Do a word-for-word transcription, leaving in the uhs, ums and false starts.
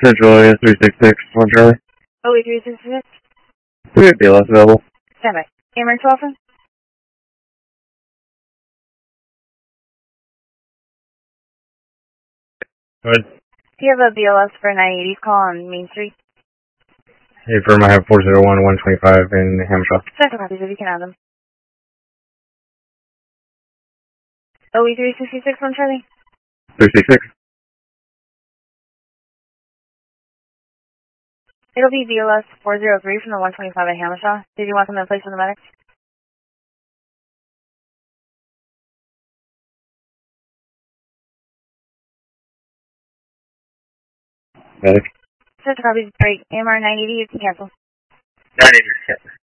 Central area three six six, one Charlie. O E three six six. We have B L S available. Stand by. Ameren twelve. Do Go ahead. you have a B L S for nine eighty call on Main Street? Hey, firm, I have four zero one, one twenty-five in Hamshaw. Second copies if you can add them. O E three six six, one Charlie. three six six. It'll be B L S four zero three from the one twenty-five at Hammershaw. Did you want them in place of the medics? Medic. Second copies, great. A M R nine eighty, you can cancel. nine eighty, cancel.